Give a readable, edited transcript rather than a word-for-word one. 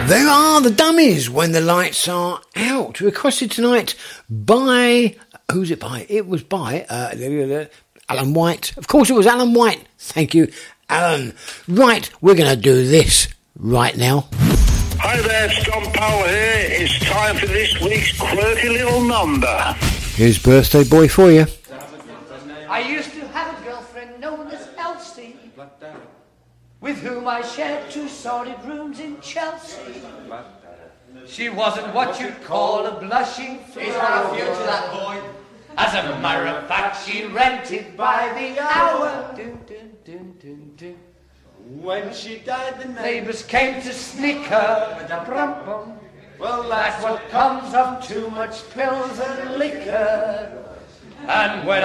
There are the Dummies when the lights are out. Requested tonight by... Who's it by? It was by Alan White. Of course it was Alan White. Thank you, Alan. Right, we're going to do this right now. Hi there, it's John Powell here. It's time for this week's quirky little number. Here's Birthday Boy for you. I used to have a girlfriend known as Elsie, with whom I shared 2 sordid rooms in Chelsea. She wasn't what you'd call a blushing fool. He's got a future, that boy. As a matter of fact, she rented by the hour. Dun, dun, dun, dun, dun. When she died, the neighbours came to sneak her. Brum-bum. Well, that's what comes of too much pills and liquor. And when